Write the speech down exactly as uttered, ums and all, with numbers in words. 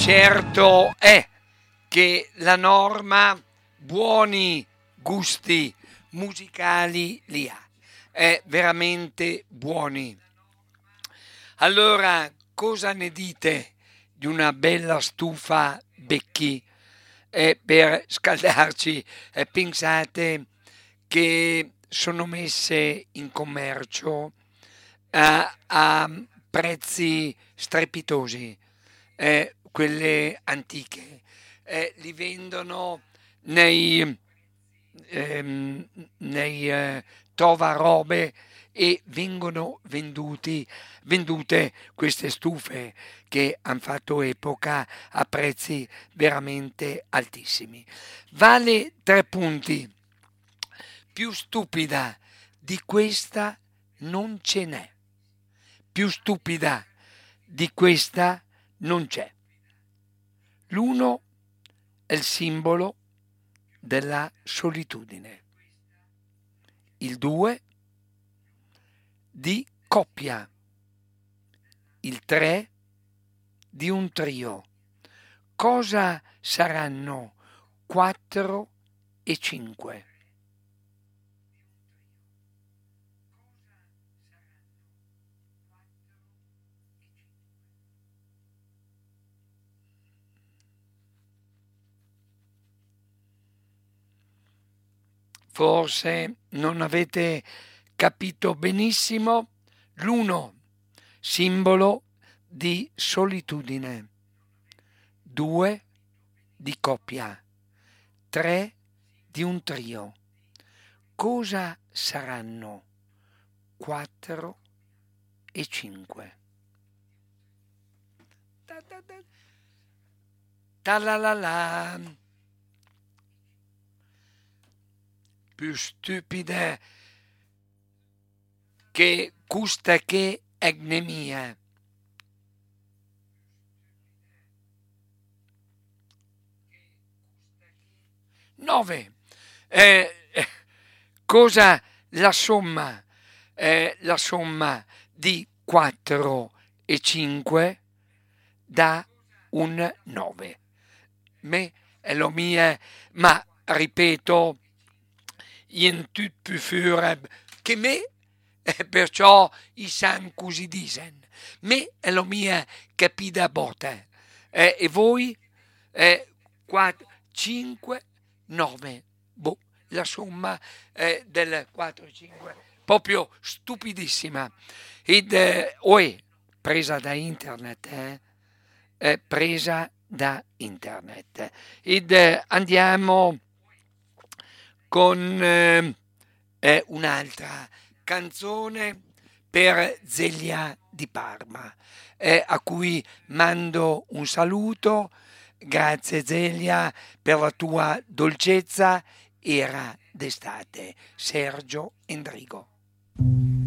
Certo è che la norma buoni gusti musicali li ha, è veramente buoni. Allora, cosa ne dite di una bella stufa Becchi eh, per scaldarci? Eh, pensate che sono messe in commercio a, a prezzi strepitosi, eh, quelle antiche, eh, li vendono nei, ehm, nei eh, tovarobe e vengono venduti, vendute queste stufe che hanno fatto epoca a prezzi veramente altissimi. Vale tre punti. Più stupida di questa non ce n'è. Più stupida di questa non c'è. L'uno è il simbolo della solitudine. Il due di coppia. Il tre di un trio. Cosa saranno quattro e cinque? Forse non avete capito benissimo. L'uno, simbolo di solitudine. Due, di coppia. Tre, di un trio. Cosa saranno quattro e cinque? Ta-la-la-la. Più stupide che custa che agnemia. Nove. Eh, eh, cosa la somma? Eh, la somma di quattro e cinque dà un nove. Me è lo mie, ma ripeto, in tut più füre che me, e perciò i san così disen. Me è lo mia capida botte. Eh, e voi? Eh, quattro, cinque, nove. Boh, la somma eh, del quattro e cinque. Proprio stupidissima. Ed, eh, oe, presa da internet, eh? Eh, presa da internet. Ed eh, andiamo con eh, eh, un'altra canzone per Zelia di Parma, eh, a cui mando un saluto. Grazie Zelia per la tua dolcezza. Era d'estate. Sergio Endrigo.